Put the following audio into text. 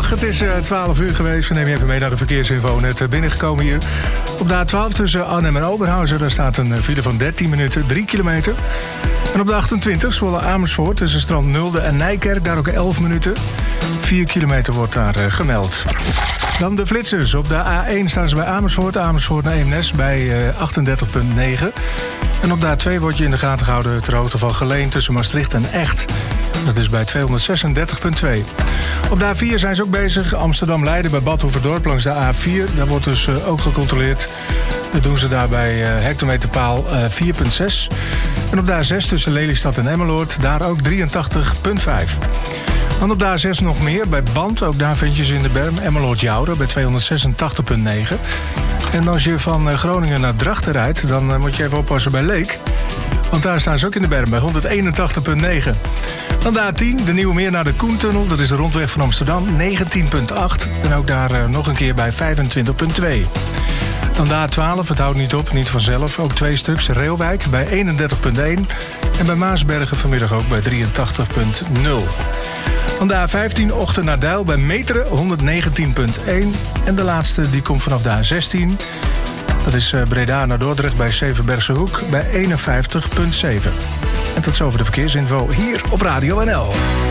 Goedemiddag, het is 12 uur geweest. We nemen je even mee naar de verkeersinfo. Net binnengekomen hier. Op de A12 tussen Arnhem en Oberhausen. Daar staat een file van 13 minuten, 3 kilometer. En op de 28 Zwolle Amersfoort tussen Strand Nulde en Nijkerk. Daar ook 11 minuten. 4 kilometer wordt daar gemeld. Dan de flitsers. Op de A1 staan ze bij Amersfoort. Amersfoort naar Eemnes bij 38,9. En op de A2 wordt je in de gaten gehouden ter hoogte van Geleen tussen Maastricht en Echt. Dat is bij 236,2. Op de A4 zijn ze ook bezig. Amsterdam-Leiden bij Bad Hoeverdorp langs de A4. Daar wordt dus ook gecontroleerd. Dat doen ze daar bij hectometerpaal 4,6. En op de A6 tussen Lelystad en Emmeloord, daar ook 83,5. Dan op de A6 nog meer, bij Band, ook daar vind je ze in de berm. Emmeloord-Jouren bij 286,9. En als je van Groningen naar Drachten rijdt, dan moet je even oppassen bij Leek. Want daar staan ze ook in de berm bij 181,9. Dan de A10, de Nieuwe Meer naar de Koentunnel. Dat is de rondweg van Amsterdam, 19,8. En ook daar nog een keer bij 25,2. Dan de A12, het houdt niet op, niet vanzelf. Ook 2 stuks, Reeuwijk bij 31,1. En bij Maasbergen vanmiddag ook bij 83,0. Dan de A15, Ochten naar Duil bij Meteren, 119,1. En de laatste, die komt vanaf de A16. Dat is Breda naar Dordrecht bij Zevenbergse Hoek bij 51,7. En tot zover de verkeersinfo hier op Radio NL.